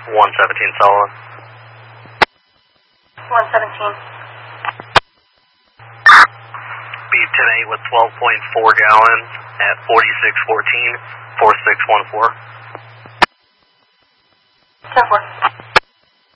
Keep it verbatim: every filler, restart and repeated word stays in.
one seventeen solid. one seventeen. Speed ten eight with twelve point four gallons at forty-six fourteen, four six one four. ten four.